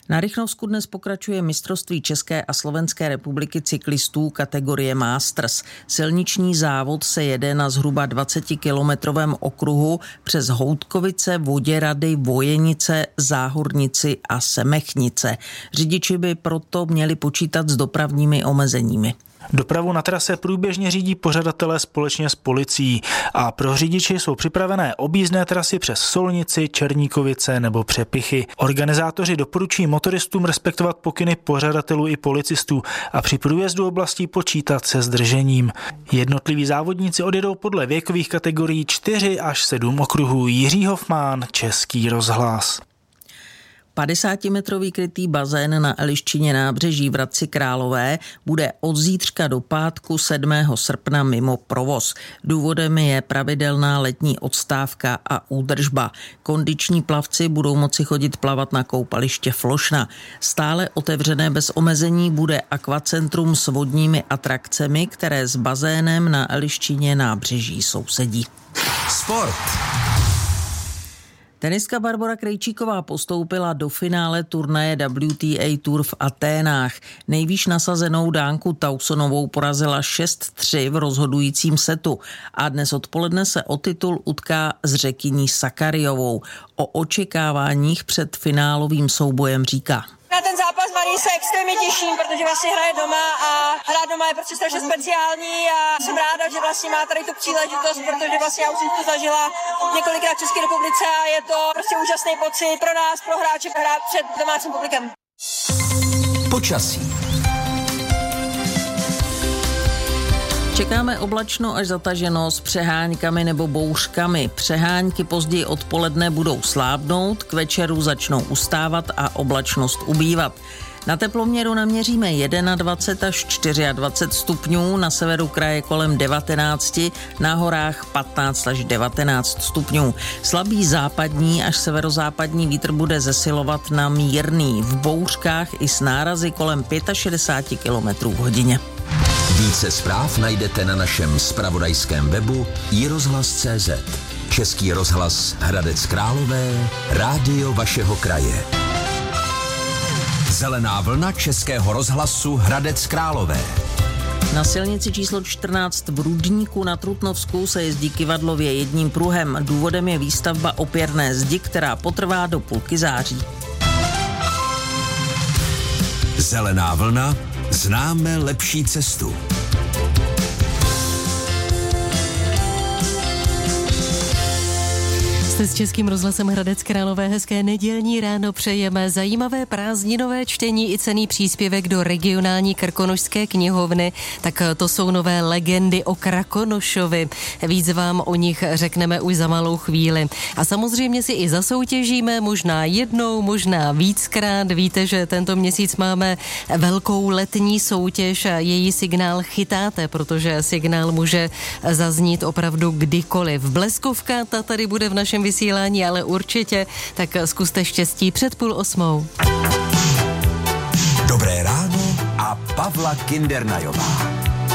Na Rychnovsku dnes pokračuje mistrovství České a Slovenské republiky cyklistů kategorie Masters. Silniční závod se jede na zhruba 20-kilometrovém okruhu přes Houtkovice, Voděrady, Vojenice, Záhornici a Semechnice. Řidiči by proto měli počítat s dopravními omezeními. Dopravu na trase průběžně řídí pořadatelé společně s policií a pro řidiči jsou připravené objízdné trasy přes Solnici, Černíkovice nebo Přepichy. Organizátoři doporučují motoristům respektovat pokyny pořadatelů i policistů a při průjezdu oblastí počítat se zdržením. Jednotliví závodníci odjedou podle věkových kategorií 4 až 7 okruhů. Jiří Hofmán, Český rozhlas. 50-metrový krytý bazén na Eliščině nábřeží v Hradci Králové bude od zítřka do pátku 7. srpna mimo provoz. Důvodem je pravidelná letní odstávka a údržba. Kondiční plavci budou moci chodit plavat na koupaliště Flošna. Stále otevřené bez omezení bude akvacentrum s vodními atrakcemi, které s bazénem na Eliščině nábřeží sousedí. Sport. Tenistka Barbora Krejčíková postoupila do finále turnaje WTA Tour v Aténách. Nejvýš nasazenou Dánku Tausonovou porazila 6-3 v rozhodujícím setu a dnes odpoledne se o titul utká s Řekyní Sakariovou. O očekáváních před finálovým soubojem říká: Na ten zápas Marí se extrémně těším, protože vlastně hraje doma a hrát doma je prostě strašně speciální a jsem ráda, že vlastně má tady tu příležitost, protože vlastně já už jsem to zažila několikrát v České republice a je to prostě úžasný pocit pro nás, pro hráče, hrát před domácím publikem. Počasí. Čekáme oblačno až zataženo s přeháňkami nebo bouřkami. Přehánky později odpoledne budou slábnout, k večeru začnou ustávat a oblačnost ubývat. Na teploměru naměříme 21 až 24 stupňů, na severu kraje kolem 19, na horách 15 až 19 stupňů. Slabý západní až severozápadní vítr bude zesilovat na mírný, v bouřkách i s nárazy kolem 65 km v hodině. Více zpráv najdete na našem zpravodajském webu iRozhlas.cz. Český rozhlas Hradec Králové, rádio vašeho kraje. Zelená vlna Českého rozhlasu Hradec Králové. Na silnici číslo 14 v Rudníku na Trutnovsku se jezdí kyvadlově jedním pruhem. Důvodem je výstavba opěrné zdi, která potrvá do půlky září. Zelená vlna, známe lepší cestu. S Českým rozhlasem Hradec Králové hezké nedělní ráno přejeme, zajímavé prázdninové čtení i cenný příspěvek do regionální krkonošské knihovny. Tak to jsou nové legendy o Krakonošovi. Víc vám o nich řekneme už za malou chvíli. A samozřejmě si i zasoutěžíme, možná jednou, možná víckrát. Víte, že tento měsíc máme velkou letní soutěž a její signál chytáte, protože signál může zaznít opravdu kdykoliv. Bleskovka, ta tady bude v našem vysílání, ale určitě, tak zkuste štěstí před 7:30. Dobré ráno a Pavla Kindernajová.